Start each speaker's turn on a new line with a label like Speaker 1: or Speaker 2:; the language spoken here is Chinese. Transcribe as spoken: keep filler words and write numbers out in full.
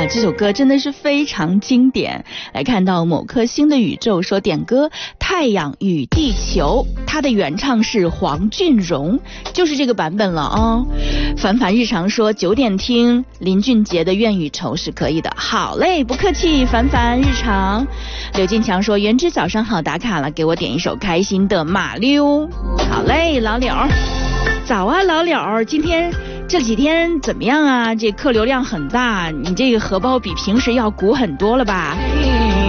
Speaker 1: 这首歌真的是非常经典。来看到某颗星的宇宙说点歌《太阳与地球》，它的原唱是黄俊荣，就是这个版本了哦。凡凡日常说九点听林俊杰的《愿与愁》是可以的。好嘞，不客气，凡凡日常。刘金强说原之早上好，打卡了，给我点一首开心的马溜。好嘞，老柳。早啊，老柳，今天这几天怎么样啊？这客流量很大，你这个荷包比平时要鼓很多了吧？